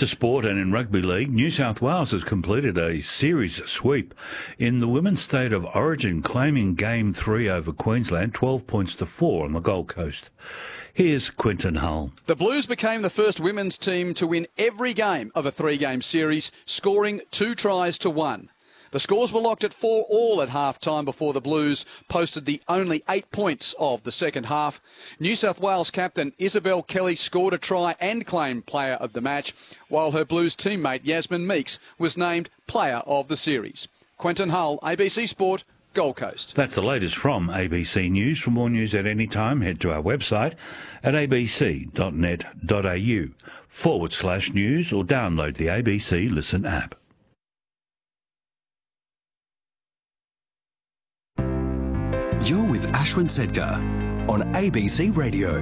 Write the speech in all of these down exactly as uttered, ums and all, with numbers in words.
To sport, and in rugby league, New South Wales has completed a series sweep in the women's state of origin, claiming game three over Queensland, twelve points to four on the Gold Coast. Here's Quinton Hull. The Blues became the first women's team to win every game of a three-game series, scoring two tries to one. The scores were locked at four all at half-time before the Blues posted the only eight points of the second half. New South Wales captain Isabel Kelly scored a try and claimed player of the match, while her Blues teammate Yasmin Meeks was named player of the series. Quinton Hull, A B C Sport, Gold Coast. That's the latest from A B C News. For more news at any time, head to our website at abc.net.au forward slash news or download the A B C Listen app. You're with Ashwin Sedkar on A B C Radio.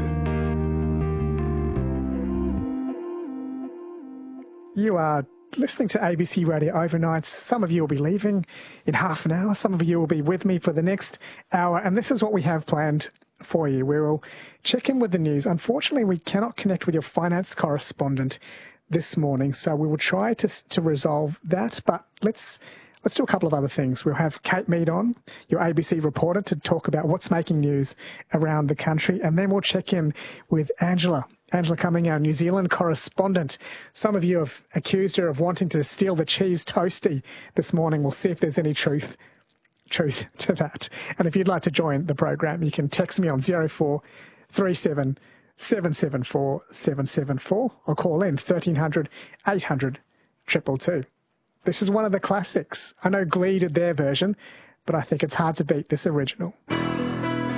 You are listening to A B C Radio Overnight. Some of you will be leaving in half an hour. Some of you will be with me for the next hour. And this is what we have planned for you. We will check in with the news. Unfortunately, we cannot connect with your finance correspondent this morning, so we will try to, to resolve that. But let's... Let's do a couple of other things. We'll have Kate Mead on, your A B C reporter, to talk about what's making news around the country. And then we'll check in with Angela. Angela Cumming, our New Zealand correspondent. Some of you have accused her of wanting to steal the cheese toastie this morning. We'll see if there's any truth truth to that. And if you'd like to join the program, you can text me on zero four three seven seven seven four seven seven four or call in thirteen hundred eight hundred two two two. This is one of the classics. I know Glee did their version, but I think it's hard to beat this original.